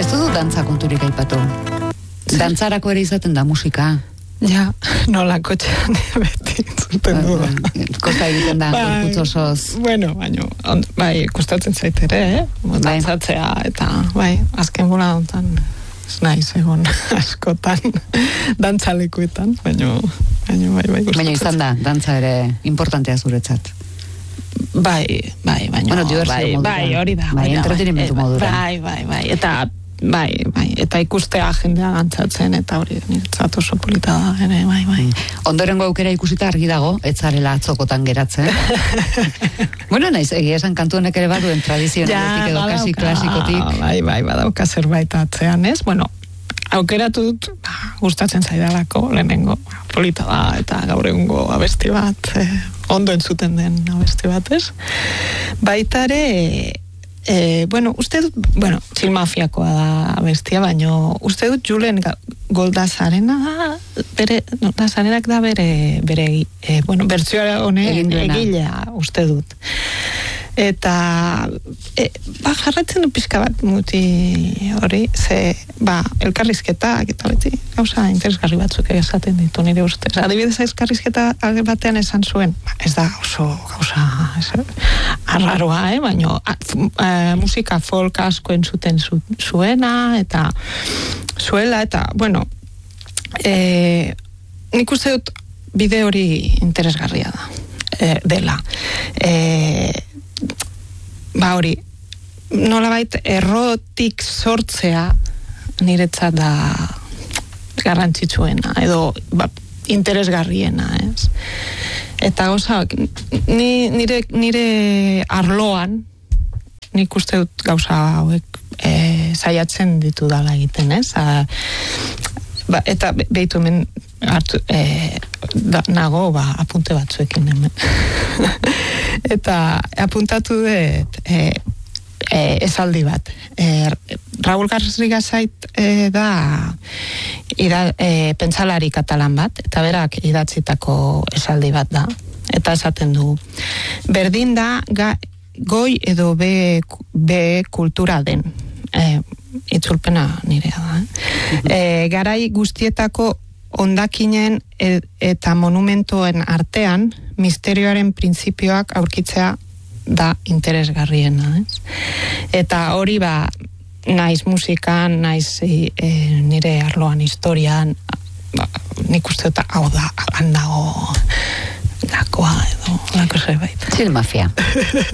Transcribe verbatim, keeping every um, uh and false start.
Ez dut dantza konturik aipatu. Dantzarako ere izaten da musika. Ja, nola kotxean beti zuten du. Kosta egiten da, gorputz osoz. Bueno, baina, bai, kostatzen zaitere, eh? Dantzatzea, eta, bai, azken bola dontan, ez naiz egon askotan, dantzalekuetan, baina, baina, bai, bai, baina izan da, dantza ere importantea zuretzat. Bai, bai, baina, bueno, bai, bai, hori da. Bai, entretenimentu modura. Bai, bai, bai, eta bai, bai, eta ikustea jendea dantzatzen, eta hori niretzat oso polita da, ere, bai, bai. Ondorengo aukera ikusita argi dago, etzarela atzokotan geratzen. Bueno, naiz, egia esan kantu honek ere baduen tradizionaletik edo kasi klasikotik. Bai, bai, badauka zerbait atzean, ez? Bueno, aukeratu dut, gustatzen zaidalako, lehenengo, polita da, eta gaur egungo abesti bat, eh, ondo entzuten den abesti bat, ez? Baitare, Eh, bueno, uste dut, bueno, Txilmafiakoa da bestia, baino uste dut Julen Goldazarena da, bere, no, Dazarenak da bere, bere eh, bueno, bertsioa honen egilea, uste dut. Eta e, ba, jarraitzen du pixka bat muti hori, ze, ba, elkarrizketak eta beti gauza interesgarri batzuk esaten ditu nire ustez. Adibidez elkarrizketa batean esan zuen, ba, ez da oso gauza ez, arraroa, eh? Baina a, a, musika folk asko entzuten zu, zuena eta zuela eta, bueno, e, nik uste dut bide hori interesgarria da, e, dela. E, ba hori, nolabait errotik sortzea niretzat da garrantzitsuena, edo ba, interesgarriena, ez? Eta gauza, ni, nire, nire arloan, nik uste dut gauza hauek e, saiatzen ditu dala egiten, ez? A, ba, eta behitu hemen hartu, e, da, nago ba, apunte batzuekin hemen. Eta apuntatu dut e, e, esaldi bat. E, Raúl Garrigazait e, da ida, e, pentsalari katalan bat, eta berak idatzitako esaldi bat da. Eta esaten du, berdin da ga, goi edo be, be kultura den. E, itzulpena nirea da. Eh? E, garai guztietako hondakinen eta monumentoen artean misterioaren printzipioak aurkitzea da interesgarriena, ez? Eta hori ba naiz musikan, naiz e, nire arloan historian, ba, nik uste dut hau da, handago gakoa edo lako zerbait. Txilmafia.